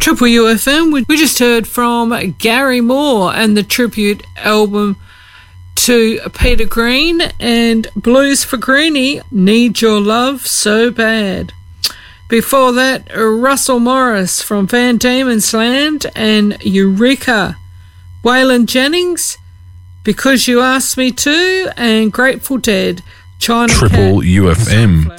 Triple UFM, we just heard from Gary Moore and the tribute album to Peter Green and Blues for Greenie, Need Your Love So Bad. Before that, Russell Morris from Van Diemen's Land and Eureka. Waylon Jennings, Because You Asked Me To, and Grateful Dead, China Triple Cat. UFM.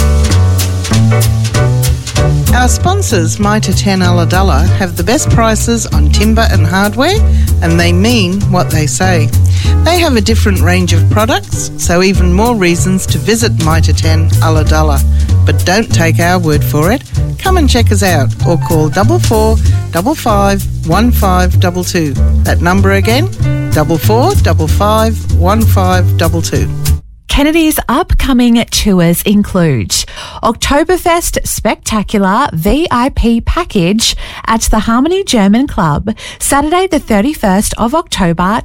Our sponsors, Mitre 10 Ulladulla, have the best prices on timber and hardware, and they mean what they say. They have a different range of products, so even more reasons to visit Mitre 10 Ulladulla. But don't take our word for it. Come and check us out or call 44 55 1522. That number again, 44 55 1522. Kennedy's upcoming tours include Oktoberfest Spectacular VIP Package at the Harmony German Club, Saturday the 31st of October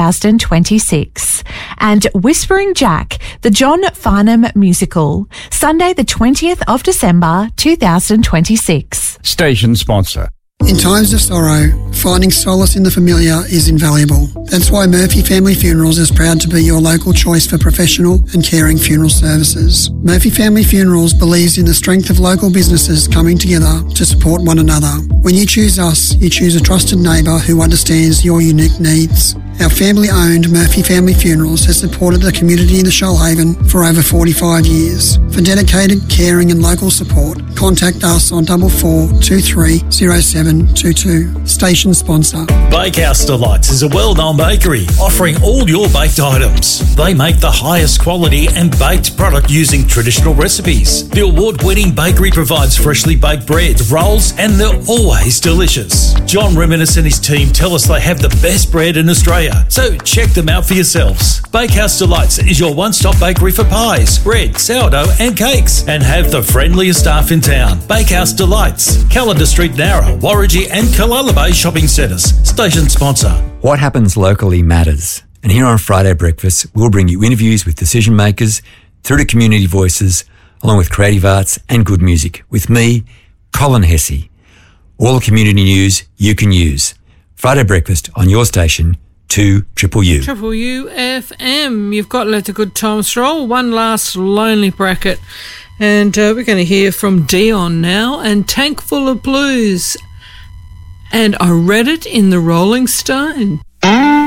2026, and Whispering Jack, the John Farnham Musical, Sunday the 20th of December 2026. Station sponsor. In times of sorrow, finding solace in the familiar is invaluable. That's why Murphy Family Funerals is proud to be your local choice for professional and caring funeral services. Murphy Family Funerals believes in the strength of local businesses coming together to support one another. When you choose us, you choose a trusted neighbour who understands your unique needs. Our family-owned Murphy Family Funerals has supported the community in the Shoalhaven for over 45 years. For dedicated, caring and local support, contact us on 4423 0722. Station sponsor. Bakehouse Delights is a well-known bakery offering all your baked items. They make the highest quality and baked product using traditional recipes. The award-winning bakery provides freshly baked bread, rolls, and they're always delicious. John Reminis and his team tell us they have the best bread in Australia, so check them out for yourselves. Bakehouse Delights is your one-stop bakery for pies, bread, sourdough and cakes, and have the friendliest staff in town. Bakehouse Delights, Calendar Street, Nowra, Warragee and Killala Bay shopping centres. Station sponsor. What happens locally matters. And here on Friday Breakfast, we'll bring you interviews with decision makers through to community voices, along with creative arts and good music. With me, Colin Hesse. All the community news you can use. Friday Breakfast on your station, 2 Triple U. Triple UFM. You've got Let the Good Times Roll. One last lonely bracket. And we're going to hear from Dion now and Tank Full of Blues. And I read it in the Rolling Stone.